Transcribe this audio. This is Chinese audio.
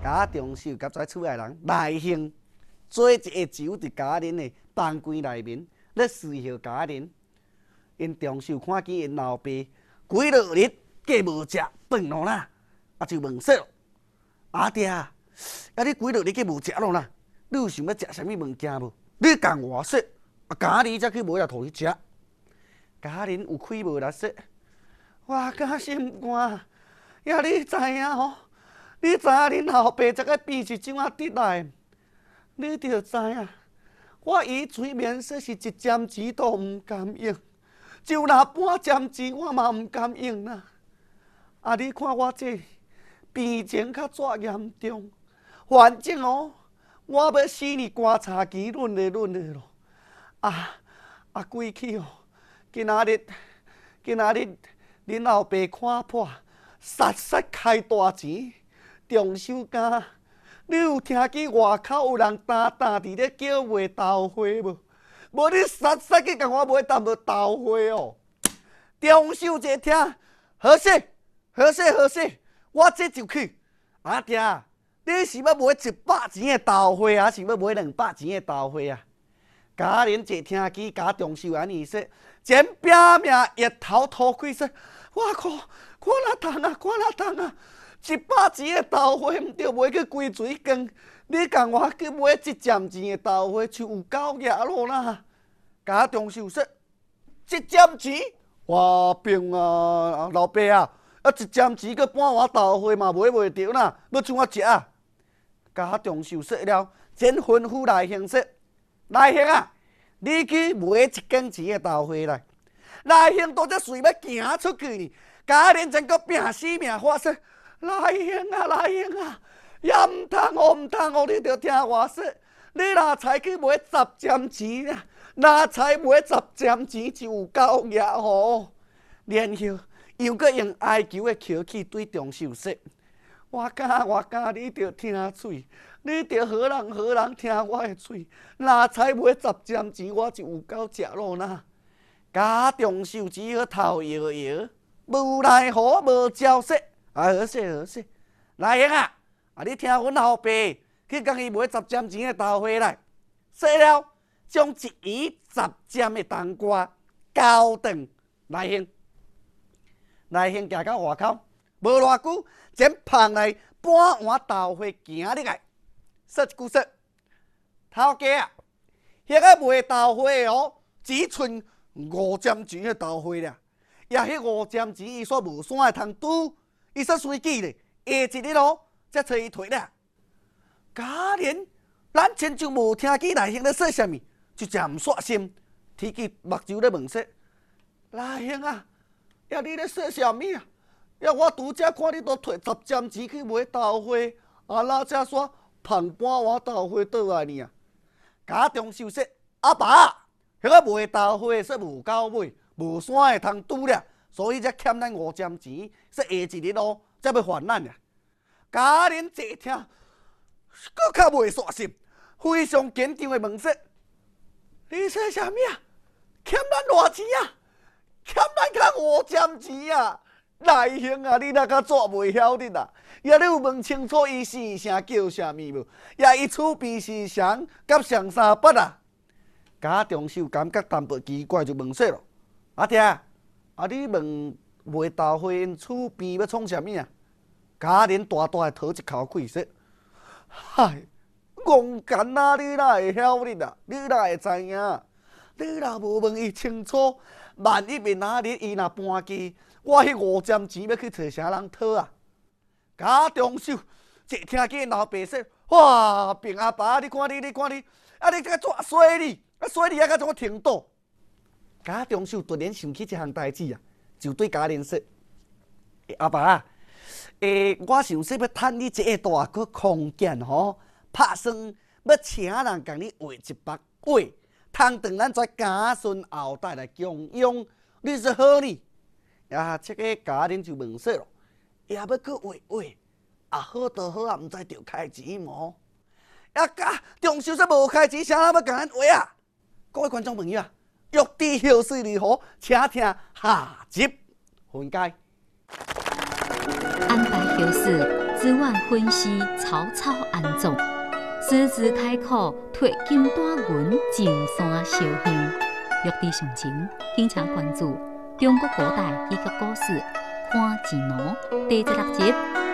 家中秀甲跩厝内人来兴做一个酒伫家人的房间内面，咧侍候家人。因中秀看见因老爸几落日计无食饭咯啦，就问说：阿爹，你几落日计无食咯啦？你有想要食啥物物件无？你共我说，家己才去买来互你食。家人有气无力说：我敢心肝，呀你知影吼？你知影恁后爸这个病是怎啊得来？你着知影，我伊嘴面说是一针钱都毋甘用。就拿半针钱，我嘛毋甘用啦。你看我这病情较遮严重，反正我要死你观察期论的咯。过去今仔日恁老爸看破，杀开大钱，中秋假，你有听见外口有人单伫咧叫卖豆花无？无你杀去甲我买淡薄豆花哦！中秋节听，好势，我这就去。阿爹，你是要买100钱的豆花，还是要买200钱的豆花啊？家人一听见家中秀安尼说，前拼命热头吐气说：我看哪通啊！100钱的豆花毋着买去规水缸，你共我去买1针钱的豆花，就有够野咯啦！家中秀说：1针钱，我病啊，老爸啊，1针钱佮半碗豆花嘛买袂着啦，要怎啊食啊？家中秀说了，前吩咐来兴说：来兴啊，你去买1斤钱的豆花来。来兴都才随要行出去呢，家人真个拼死命话说：来兴啊，也毋通，你着听我说，你若才去买10针钱啊！若才买10针钱就有够野吼，然后又搁用哀求的口气对中秀说：我讲，你着听嘴，你着好人听我的嘴。若才买10针钱，我就有够食咯啦。家中秀只好头摇摇，无奈何无招说：好势，来兴啊！你听阮后爸去甲伊买10针钱的豆花来，说了。将1鱼10针的冬瓜交断来兴，行到外口，无偌久，前捧来半碗豆花行入来，说一句说：头家啊，迄个卖豆花的只剩5针钱的豆花了，也迄5针钱伊煞无啥会通拄，伊煞生气咧，下一日才找伊退了。家人，咱亲像无听见来兴咧说啥物。就真毋煞心，提起目睭咧问说：来兴啊，你咧说啥物啊？我拄则看你都摕10针钱去买豆花，哪才煞捧半碗豆花倒来呢啊？家中秀说：阿爸，迄个卖豆花说无够买，无啥会通拄了，所以才欠咱5针钱，说下一日才要还咱啊。家人一听，搁较袂煞心，非常紧张的问说：你说啥物啊？欠咱偌钱啊？欠咱较5针钱啊！来兴啊，你哪甲怎袂晓得啊？你有问清楚伊姓啥叫啥物无？伊厝边是谁？甲上三八啊？家中秀感觉淡薄奇怪，就问说咯：阿爹，你问卖豆花因厝边要创啥物啊？家人大大吐一口气说：嗨！戆干啊！你哪会晓得啊？你哪会知影？你若无问伊清楚，万一明仔日伊若搬机，我迄5针钱要去找啥人讨啊？家中秀一听见老爸说：哇，病阿爸，你看你，你甲怎衰你？衰你甲怎停倒？家中秀突然想起一项代志啊，就对家人说：阿爸，我想说要趁你这个大个空间吼。拍算要请人共你画一幅画，通当咱跩子孙后代来供养，你说好呢？这个家人就问说咯，也要去画画，好就好啊，毋知着开钱无？家中秀说无开钱，啥人要共咱画啊？各位观众朋友啊，欲知后事如何，请听下集分解。 安排后事。 子晚婚事草草安葬，狮子开口托金大银进山烧香。欲知详情，敬请关注《中国古代医学故事》看字幕第16集。